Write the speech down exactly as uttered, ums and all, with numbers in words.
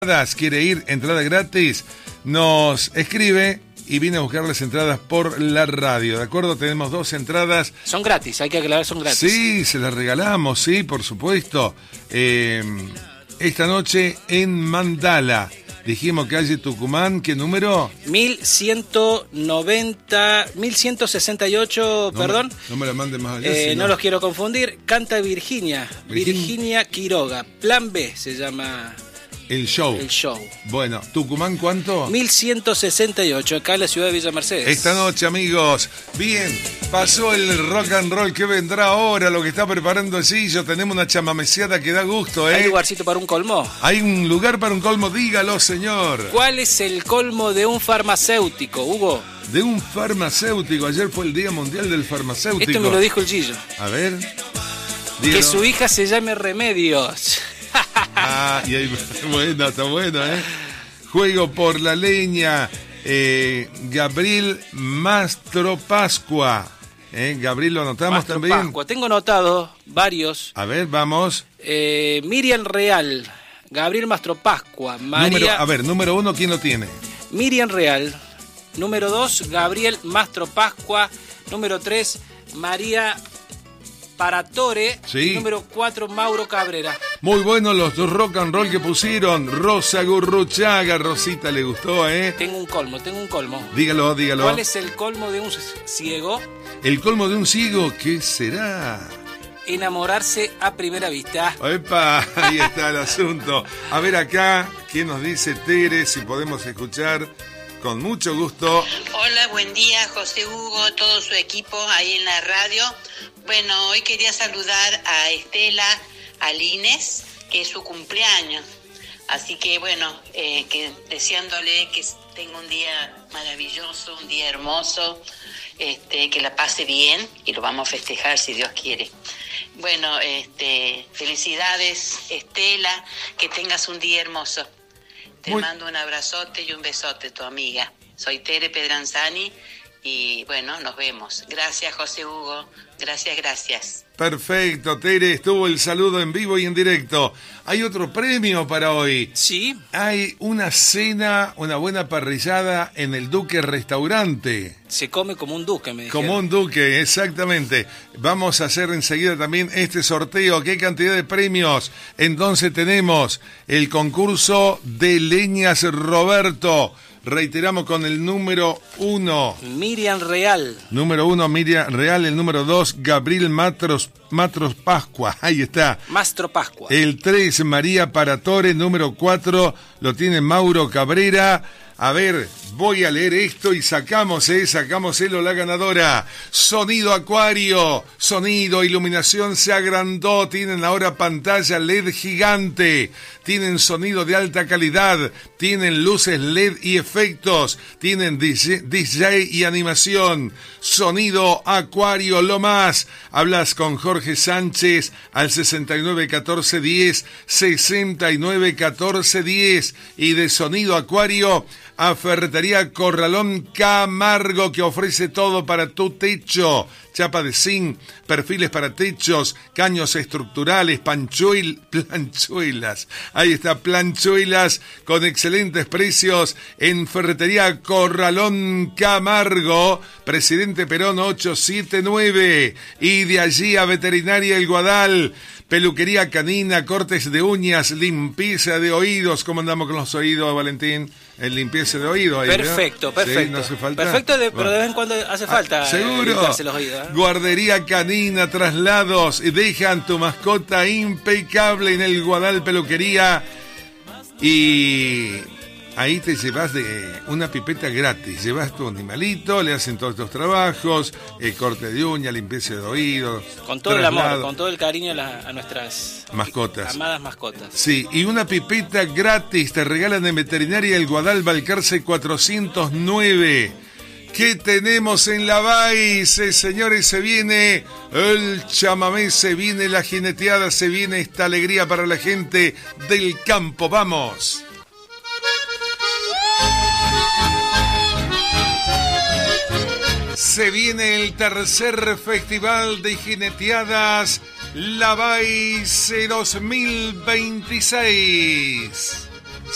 quiere ir, entrada gratis, nos escribe y viene a buscar las entradas por la radio, ¿de acuerdo? Tenemos dos entradas. Son gratis, hay que aclarar, son gratis. Sí, se las regalamos, sí, por supuesto. Eh, esta noche en Mandala, dijimos calle Tucumán, ¿qué número? mil ciento noventa, mil ciento sesenta y ocho, no, perdón. No me la mande más allá. Eh, sino... No los quiero confundir. Canta Virginia, Virginia, Virginia Quiroga. Plan B se llama... El show. El show. Bueno, ¿Tucumán cuánto? mil ciento sesenta y ocho, acá en la ciudad de Villa Mercedes. Esta noche, amigos. Bien, pasó el rock and roll. ¿Qué vendrá ahora? Lo que está preparando el Sillo. Tenemos una chamameceada que da gusto, ¿eh? ¿Hay lugarcito para un colmo? Hay un lugar para un colmo, dígalo, señor. ¿Cuál es el colmo de un farmacéutico, Hugo? De un farmacéutico. Ayer fue el Día Mundial del Farmacéutico. Esto me lo dijo el Gillo. A ver. Dígalo. Que su hija se llame Remedios. Ah, y ahí, bueno, está bueno, ¿eh? Juego por la leña, eh, Gabriel Mastro Pascua. ¿Eh? Gabriel, lo anotamos Mastro también. Pascua. Tengo anotado varios. A ver, vamos. Eh, Miriam Real, Gabriel Mastro Pascua, María... Número, a ver, número uno, ¿quién lo tiene? Miriam Real. Número dos, Gabriel Mastro Pascua. Número tres, María Paratore. Sí. Número cuatro, Mauro Cabrera. Muy buenos los dos rock and roll que pusieron. Rosa Gurruchaga, Rosita le gustó, ¿eh? Tengo un colmo, tengo un colmo. Dígalo, dígalo. ¿Cuál es el colmo de un ciego? El colmo de un ciego, ¿qué será? Enamorarse a primera vista. ¡Epa! Ahí está el asunto. A ver acá, ¿qué nos dice Tere? Si podemos escuchar, con mucho gusto. Hola, buen día, José Hugo, todo su equipo ahí en la radio. Bueno, hoy quería saludar a Estela Alines, que es su cumpleaños. Así que, bueno, eh, que deseándole que tenga un día maravilloso, un día hermoso, este, que la pase bien y lo vamos a festejar si Dios quiere. Bueno, este, felicidades, Estela, que tengas un día hermoso. Te Muy... mando un abrazote y un besote, tu amiga. Soy Tere Pedranzani y, bueno, nos vemos. Gracias, José Hugo. Gracias, gracias. Perfecto, Tere, estuvo el saludo en vivo y en directo. Hay otro premio para hoy. Sí. Hay una cena, una buena parrillada en el Duque Restaurante. Se come como un duque, me dijeron. Como un duque, exactamente. Vamos a hacer enseguida también este sorteo. ¿Qué cantidad de premios? Entonces tenemos el concurso de Leñas Roberto. Reiteramos con el número uno. Miriam Real. Número uno, Miriam Real. El número dos, Gabriel Matros, Matros Pascua. Ahí está. Mastro Pascua. El tres, María Paratore. Número cuatro, lo tiene Mauro Cabrera. A ver, voy a leer esto y sacamos, eh, sacamos el o la ganadora. Sonido Acuario, sonido, iluminación se agrandó, tienen ahora pantalla L E D gigante, tienen sonido de alta calidad, tienen luces L E D y efectos, tienen D J, D J y animación. Sonido Acuario, lo más. Hablas con Jorge Sánchez al sesenta y nueve catorce diez, sesenta y nueve catorce diez y de Sonido Acuario a Ferretería Corralón Camargo, que ofrece todo para tu techo. Chapa de zinc, perfiles para techos, caños estructurales, panchuel, planchuelas. Ahí está, planchuelas con excelentes precios en Ferretería Corralón Camargo, Presidente Perón ochocientos setenta y nueve. Y de allí a Veterinaria El Guadal, peluquería canina, cortes de uñas, limpieza de oídos. ¿Cómo andamos con los oídos, Valentín? El limpieza de oído. Ahí, perfecto, ¿no? perfecto. Sí, no hace falta. Perfecto, de, bueno. Pero de vez en cuando hace falta. Ah, seguro. Limpiarse los oídos, ¿eh? Guardería canina, traslados. Dejan tu mascota impecable en el Guadal Peluquería. Y ahí te llevas de una pipeta gratis. Llevas tu animalito, le hacen todos estos trabajos, eh, corte de uña, limpieza de oídos. Con todo traslado. el amor, con todo el cariño a, la, a nuestras mascotas. Amadas mascotas. Sí, y una pipeta gratis te regalan en Veterinaria El Guadal Balcarce cuatrocientos nueve. ¿Qué tenemos en la Baice, señores? Se viene el chamamé, se viene la jineteada, se viene esta alegría para la gente del campo. ¡Vamos! Se viene el tercer festival de jineteadas, la Baice dos mil veintiséis.